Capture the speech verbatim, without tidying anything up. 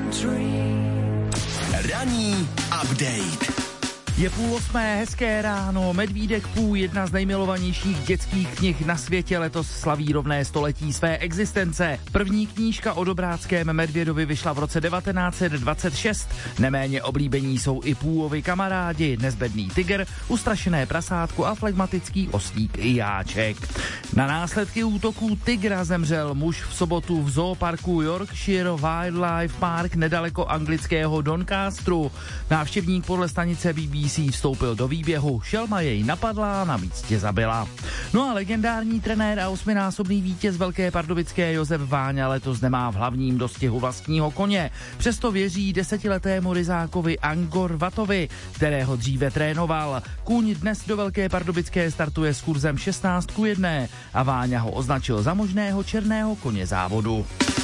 Ranní update. Je půl osmé, hezké ráno, Medvídek Pů, jedna z nejmilovanějších dětských knih na světě, letos slaví rovné století své existence. První knížka o dobráckém medvědovi vyšla v roce devatenáct set dvacet šest. Neméně oblíbení jsou i Půovi kamarádi, nezbedný tygr, ustrašené prasátko a flegmatický oslík i jáček. Na následky útoků tygra zemřel muž v sobotu v zooparku Yorkshire Wildlife Park nedaleko anglického Doncasteru. Návštěvník podle stanice B B C vstoupil do výběhu, šelma jej napadla a na místě zabila. No a legendární trenér a osminásobný vítěz Velké Pardubické Josef Váňa letos nemá v hlavním dostihu vlastního koně. Přesto věří desetiletému ryzákovi Angor Vatovi, kterého dříve trénoval. Kůň dnes do Velké Pardubické startuje s kurzem šestnáct ku jedné a Váňa ho označil za možného černého koně závodu.